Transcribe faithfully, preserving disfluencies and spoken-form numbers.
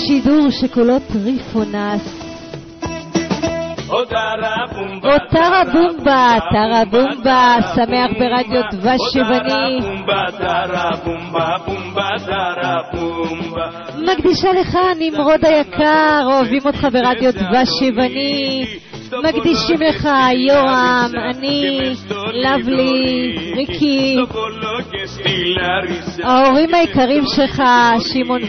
שידור שכולו טריפונס. אותרה בומבה, טרה בומבה, שמח ברדיו דבש שבני. מקדישה לך נמרוד היקר, אוהבים אותך ברדיו דבש שבני. מקדישים לך יורם, אני, לבלי, ריקי, ההורים היקרים שלך, שמעון